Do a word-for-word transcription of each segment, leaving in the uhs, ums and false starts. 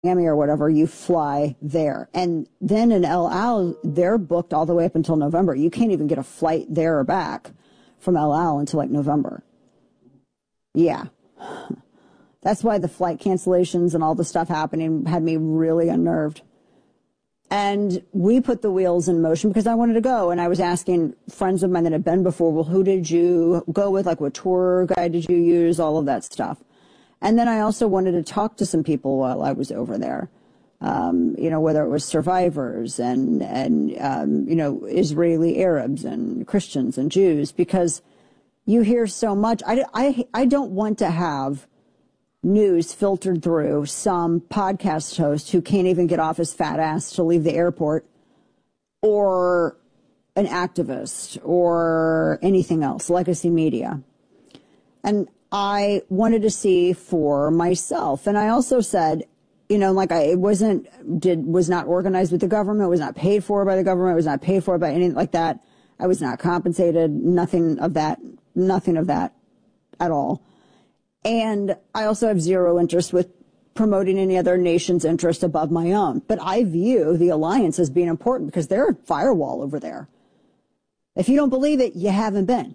Miami or whatever, you fly there. And then in El Al, they're booked all the way up until November. You can't even get a flight there or back from El Al until like November. Yeah. That's why the flight cancellations and all the stuff happening had me really unnerved. And we put the wheels in motion because I wanted to go. And I was asking friends of mine that had been before, well, who did you go with? Like, what tour guide did you use? All of that stuff. And then I also wanted to talk to some people while I was over there. Um, you know, whether it was survivors and, and, um, you know, Israeli Arabs and Christians and Jews, because you hear so much. I, I, I don't want to have news filtered through some podcast host who can't even get off his fat ass to leave the airport, or an activist or anything else, legacy media. And I wanted to see for myself. And I also said, you know, like I, it wasn't, did, was not organized with the government, was not paid for by the government, was not paid for by anything like that. I was not compensated, nothing of that, nothing of that at all. And I also have zero interest with promoting any other nation's interest above my own. But I view the alliance as being important because they're a firewall over there. If you don't believe it, you haven't been.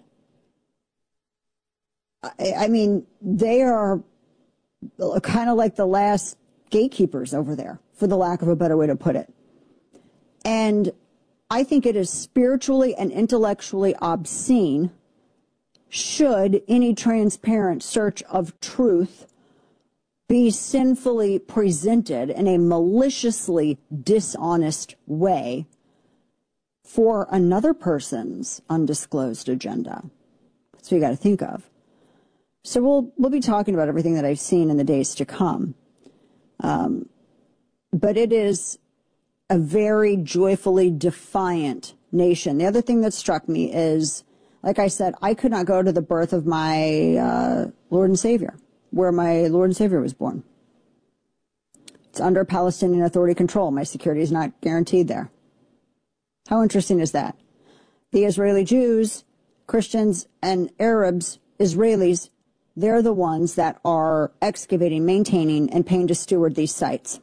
I, I mean, they are kind of like the last gatekeepers over there, for the lack of a better way to put it. And I think it is spiritually and intellectually obscene should any transparent search of truth be sinfully presented in a maliciously dishonest way for another person's undisclosed agenda. That's what you got to think of. So we'll we'll be talking about everything that I've seen in the days to come. Um, but it is a very joyfully defiant nation. The other thing that struck me is, like I said, I could not go to the birth of my uh, Lord and Savior, where my Lord and Savior was born. It's under Palestinian Authority control. My security is not guaranteed there. How interesting is that? The Israeli Jews, Christians, and Arabs, Israelis, they're the ones that are excavating, maintaining, and paying to steward these sites.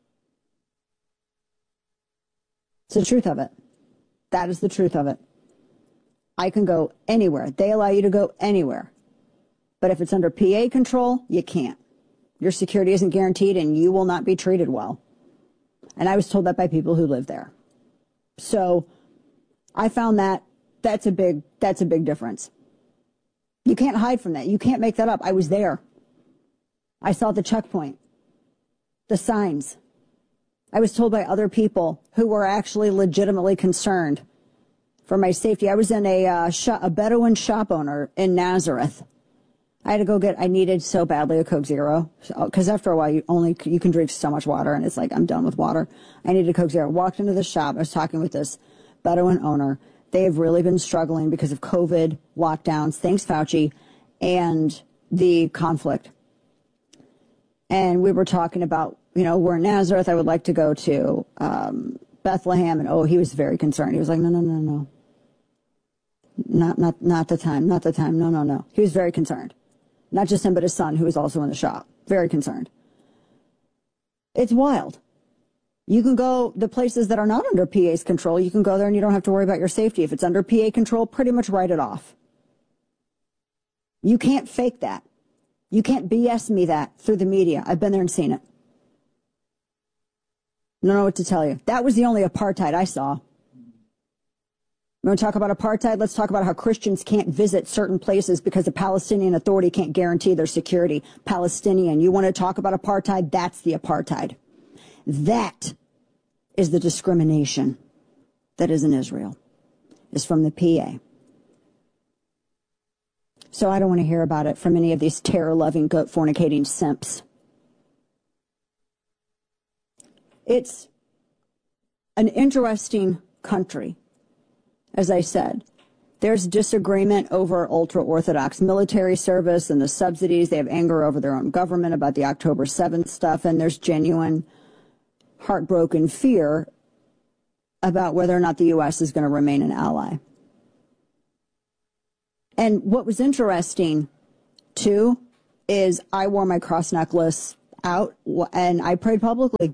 It's the truth of it. That is the truth of it. I can go anywhere. They allow you to go anywhere. But if it's under P A control, you can't. Your security isn't guaranteed and you will not be treated well. And I was told that by people who live there. So I found that that's a big, that's a big difference. You can't hide from that. You can't make that up. I was there. I saw the checkpoint, the signs. I was told by other people who were actually legitimately concerned for my safety. I was in a, uh, shop, a Bedouin shop owner in Nazareth. I had to go get, I needed so badly a Coke Zero, because after a while you only, you can drink so much water, and it's like, I'm done with water. I needed a Coke Zero. Walked into the shop. I was talking with this Bedouin owner. They have really been struggling because of COVID, lockdowns, thanks Fauci, and the conflict. And we were talking about, you know, we're in Nazareth. I would like to go to um, Bethlehem. And, oh, he was very concerned. He was like, no, no, no, no. Not, not, not the time. Not the time. No, no, no. He was very concerned. Not just him, but his son, who was also in the shop. Very concerned. It's wild. You can go the places that are not under P A's control. You can go there and you don't have to worry about your safety. If it's under P A control, pretty much write it off. You can't fake that. You can't B S me that through the media. I've been there and seen it. I don't know what to tell you. That was the only apartheid I saw. We want to talk about apartheid? Let's talk about how Christians can't visit certain places because the Palestinian Authority can't guarantee their security. Palestinian. You want to talk about apartheid? That's the apartheid. That is the discrimination that is in Israel, is from the P A. So I don't want to hear about it from any of these terror-loving, goat-fornicating simps. It's an interesting country. As I said, there's disagreement over ultra-Orthodox military service and the subsidies. They have anger over their own government about the October seventh stuff, and there's genuine heartbroken fear about whether or not the U S is going to remain an ally. And what was interesting, too, is I wore my cross necklace out and I prayed publicly.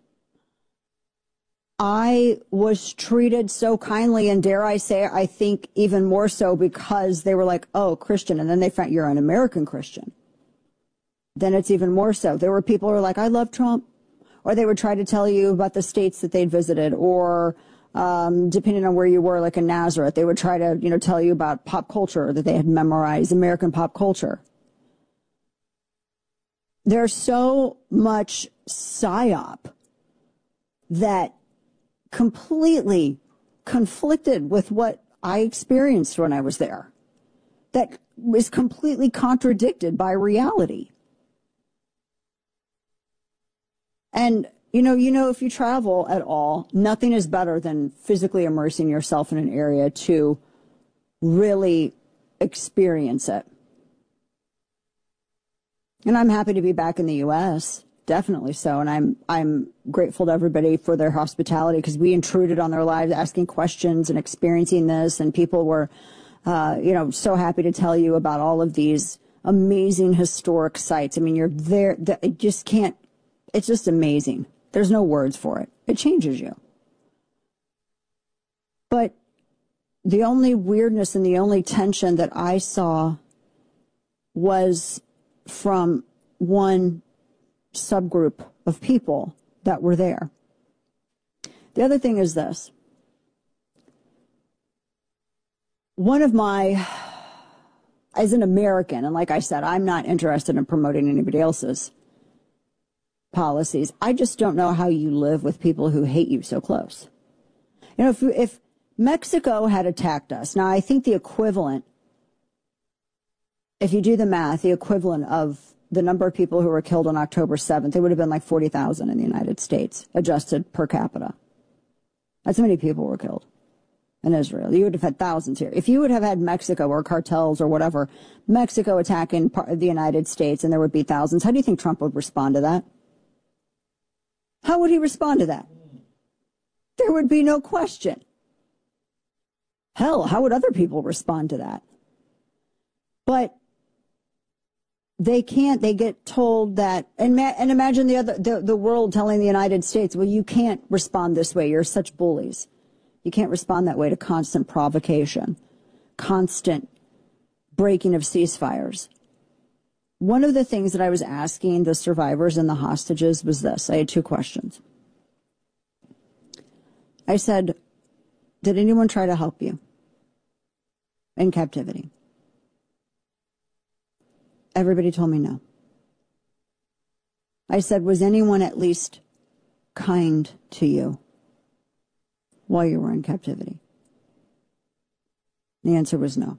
I was treated so kindly, and dare I say, I think even more so because they were like, oh, Christian, and then they found you're an American Christian. Then it's even more so. There were people who were like, I love Trump. Or they would try to tell you about the states that they'd visited, or um, depending on where you were, like in Nazareth, they would try to, you know, tell you about pop culture that they had memorized, American pop culture. There's so much psyop that completely conflicted with what I experienced when I was there, that was completely contradicted by reality. And, you know, you know, if you travel at all, nothing is better than physically immersing yourself in an area to really experience it. And I'm happy to be back in the U S, definitely so. And I'm I'm grateful to everybody for their hospitality, because we intruded on their lives, asking questions and experiencing this. And people were, uh, you know, so happy to tell you about all of these amazing historic sites. I mean, you're there. It just can't. It's just amazing. There's no words for it. It changes you. But the only weirdness and the only tension that I saw was from one subgroup of people that were there. The other thing is this. One of my, as an American, and like I said, I'm not interested in promoting anybody else's policies. I just don't know how you live with people who hate you so close. You know, if, if Mexico had attacked us, now I think the equivalent, if you do the math, the equivalent of the number of people who were killed on October seventh, it would have been like forty thousand in the United States, adjusted per capita. That's how many people were killed in Israel. You would have had thousands here. If you would have had Mexico or cartels or whatever, Mexico attacking the United States, and there would be thousands, how do you think Trump would respond to that? How would he respond to that? There would be no question. Hell, how would other people respond to that? But they can't. They get told that, and, ma- and imagine the other, the, the world telling the United States, well, you can't respond this way. You're such bullies. You can't respond that way to constant provocation, constant breaking of ceasefires. One of the things that I was asking the survivors and the hostages was this. I had two questions. I said, did anyone try to help you in captivity? Everybody told me no. I said, was anyone at least kind to you while you were in captivity? The answer was no.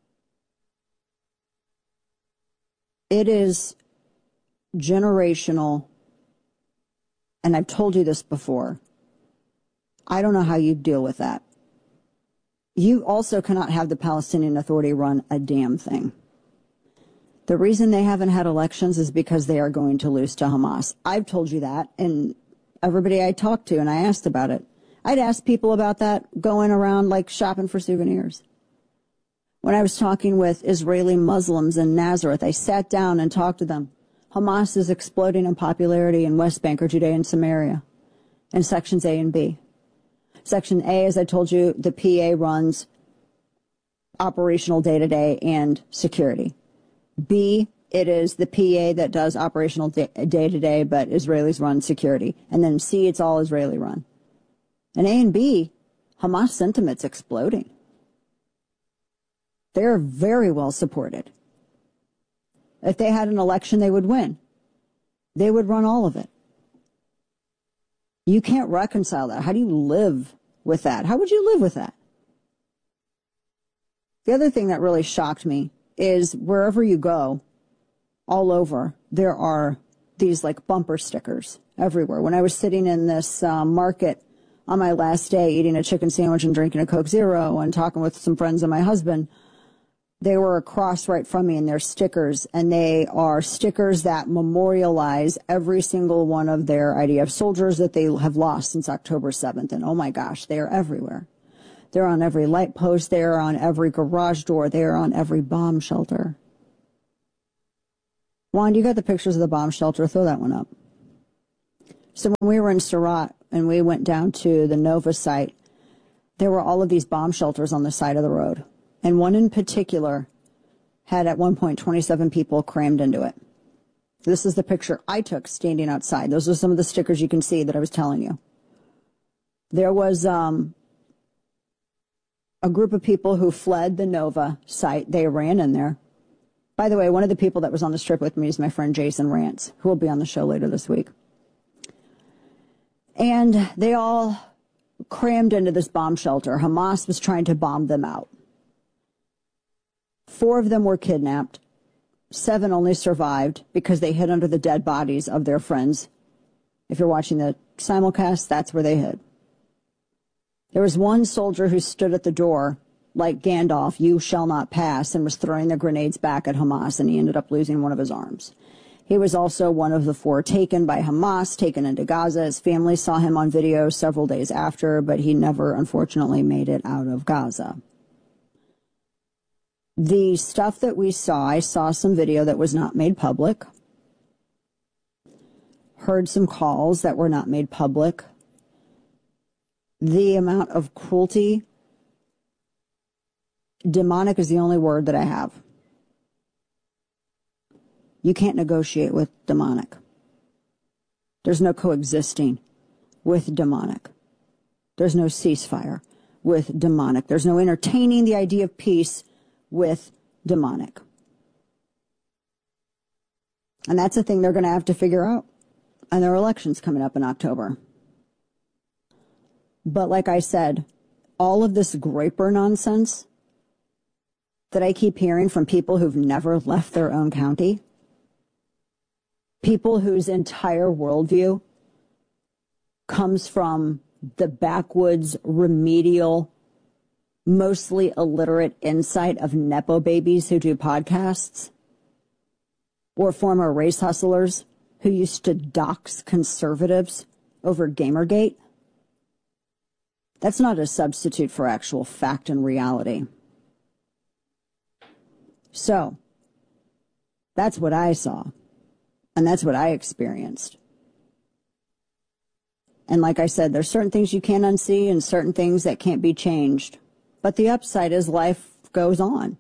It is generational, and I've told you this before. I don't know how you deal with that. You also cannot have the Palestinian Authority run a damn thing. The reason they haven't had elections is because they are going to lose to Hamas. I've told you that, and everybody I talked to, and I asked about it. I'd ask people about that going around like shopping for souvenirs. When I was talking with Israeli Muslims in Nazareth, I sat down and talked to them. Hamas is exploding in popularity in West Bank or Judea and Samaria in sections A and B. Section A, as I told you, the P A runs operational day-to-day and security. B, it is the P A that does operational day-to-day, but Israelis run security. And then C, it's all Israeli run. And A and B, Hamas sentiment's exploding. They're very well supported. If they had an election, they would win. They would run all of it. You can't reconcile that. How do you live with that? How would you live with that? The other thing that really shocked me is wherever you go, all over, there are these like bumper stickers everywhere. When I was sitting in this uh, market on my last day, eating a chicken sandwich and drinking a Coke Zero and talking with some friends and my husband, they were across right from me, and they're stickers, and they are stickers that memorialize every single one of their I D F soldiers that they have lost since October seventh. And oh my gosh, they are everywhere. They're on every light post. They're on every garage door. They're on every bomb shelter. Juan, you got the pictures of the bomb shelter? Throw that one up. So when we were in Surat and we went down to the Nova site, there were all of these bomb shelters on the side of the road. And one in particular had at one point twenty-seven people crammed into it. This is the picture I took standing outside. Those are some of the stickers you can see that I was telling you. There was um, a group of people who fled the Nova site. They ran in there. By the way, one of the people that was on the strip with me is my friend Jason Rantz, who will be on the show later this week. And they all crammed into this bomb shelter. Hamas was trying to bomb them out. Four of them were kidnapped. Seven only survived because they hid under the dead bodies of their friends. If you're watching the simulcast, that's where they hid. There was one soldier who stood at the door like Gandalf, you shall not pass, and was throwing the grenades back at Hamas, and he ended up losing one of his arms. He was also one of the four taken by Hamas, taken into Gaza. His family saw him on video several days after, but he never, unfortunately, made it out of Gaza. The stuff that we saw, I saw some video that was not made public, heard some calls that were not made public. The amount of cruelty, demonic is the only word that I have. You can't negotiate with demonic. There's no coexisting with demonic. There's no ceasefire with demonic. There's no entertaining the idea of peace with demonic. And that's the thing they're going to have to figure out. And there are elections coming up in October. But like I said, all of this Graper nonsense that I keep hearing from people who've never left their own county, people whose entire worldview comes from the backwoods, remedial, mostly illiterate insight of Nepo babies who do podcasts, or former race hustlers who used to dox conservatives over Gamergate. That's not a substitute for actual fact and reality. So, that's what I saw. And that's what I experienced. And like I said, there's certain things you can't unsee and certain things that can't be changed. But the upside is life goes on.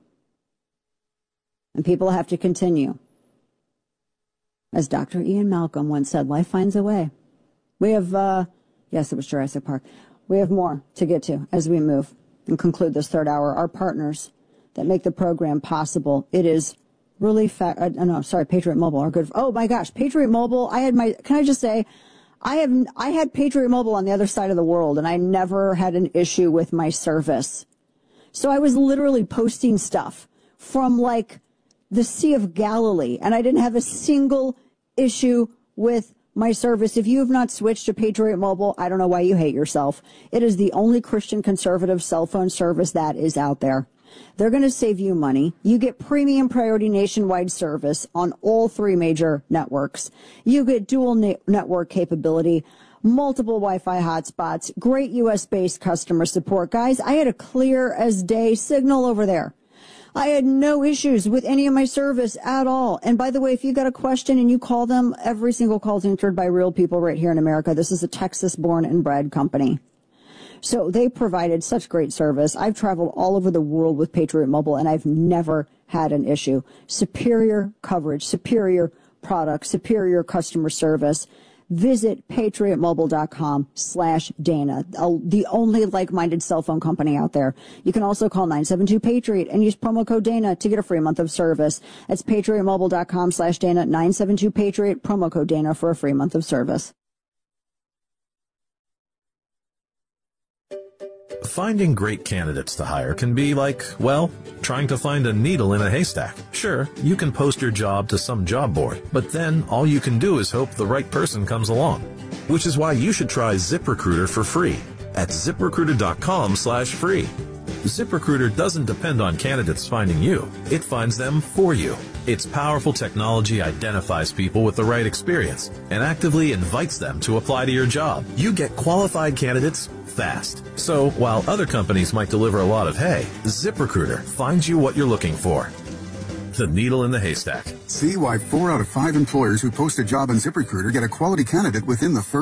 And people have to continue. As Doctor Ian Malcolm once said, life finds a way. We have, uh, yes, it was Jurassic Park. We have more to get to as we move and conclude this third hour. Our partners that make the program possible. It is really fa- uh, no, sorry, Patriot Mobile are good. Oh my gosh, Patriot Mobile. I had my, can I just say, I have, I had Patriot Mobile on the other side of the world and I never had an issue with my service. So I was literally posting stuff from like the Sea of Galilee and I didn't have a single issue with my service. If you have not switched to Patriot Mobile, I don't know why you hate yourself. It is the only Christian conservative cell phone service that is out there. They're going to save you money. You get premium priority nationwide service on all three major networks. You get dual na- network capability, multiple Wi-Fi hotspots, great U S-based customer support. Guys, I had a clear as day signal over there. I had no issues with any of my service at all. And by the way, if you got a question and you call them, every single call is answered by real people right here in America. This is a Texas-born and bred company. So they provided such great service. I've traveled all over the world with Patriot Mobile, and I've never had an issue. Superior coverage, superior product, superior customer service. Visit patriotmobile.com slash Dana, the only like-minded cell phone company out there. You can also call nine seven two Patriot and use promo code Dana to get a free month of service. That's patriotmobile.com slash Dana, nine seven two Patriot, promo code Dana for a free month of service. Finding great candidates to hire can be like, well, trying to find a needle in a haystack. Sure, you can post your job to some job board, but then all you can do is hope the right person comes along. Which is why you should try ZipRecruiter for free at ZipRecruiter.com slash free. ZipRecruiter doesn't depend on candidates finding you. It finds them for you. Its powerful technology identifies people with the right experience and actively invites them to apply to your job. You get qualified candidates fast. So while other companies might deliver a lot of hay, ZipRecruiter finds you what you're looking for. the needle in the haystack. See why four out of five employers who post a job on ZipRecruiter get a quality candidate within the first